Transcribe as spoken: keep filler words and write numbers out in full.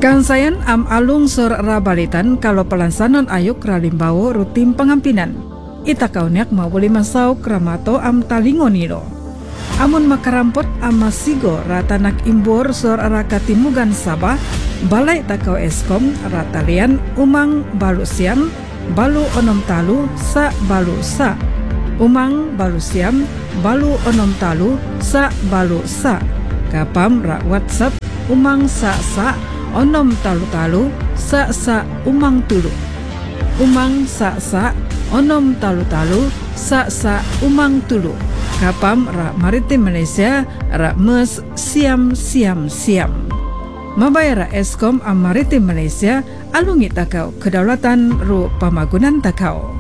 Kansayan am alung sur rabalitan kalau pelansanan ayuk ralimbawo rutin pengampinan. Ita kaunyak mau boleh masau kramato am talingoniro. Amun makarampot am masigo ratanak imbor sur rakatimugan sabah balai takau eskom ratalian umang balu siam balu onom talu sa balu sa umang balu siam balu onom talu sa balu sa kapam ra WhatsApp umang sa sa onom talu-talu sa sa umang tulu umang sa sa onom talu-talu sa sa umang tulu kapam ra maritim Malaysia ra mes siam siam siam mabayara eskom am maritim Malaysia alungi takau kedaulatan ru pamagunan takau.